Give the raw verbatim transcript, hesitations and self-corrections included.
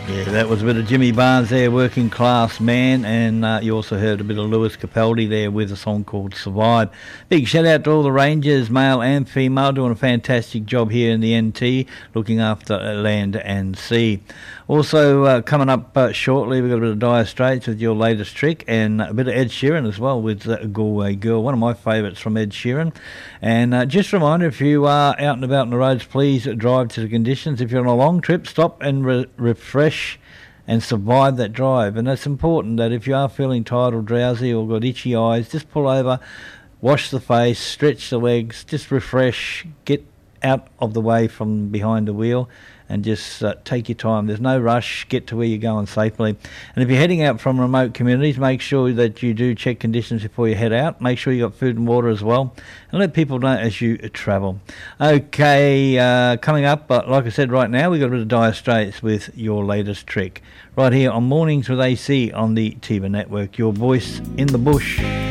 Yeah, that was a bit of Jimmy Barnes there, Working Class Man, and uh, you also heard a bit of Lewis Capaldi there with a song called Survive. Big shout out to all the Rangers, male and female, doing a fantastic job here in the N T, looking after land and sea. Also uh, coming up uh, shortly, we've got a bit of Dire Straits with Your Latest Trick, and a bit of Ed Sheeran as well with uh, Galway Girl, one of my favourites from Ed Sheeran. And uh, just a reminder, if you are out and about on the roads, please drive to the conditions. If you're on a long trip, stop and re- refresh and survive that drive. And it's important that if you are feeling tired or drowsy or got itchy eyes, just pull over, wash the face, stretch the legs, just refresh, get out of the way from behind the wheel, and just uh, take your time. There's no rush. Get to where you're going safely. And if you're heading out from remote communities, make sure that you do check conditions before you head out. Make sure you got food and water as well, and let people know as you travel. Okay, uh, coming up, but like I said, right now we've got a bit of Dire Straits with Your Latest Trick right here on Mornings with A C on the T V Network. Your voice in the bush.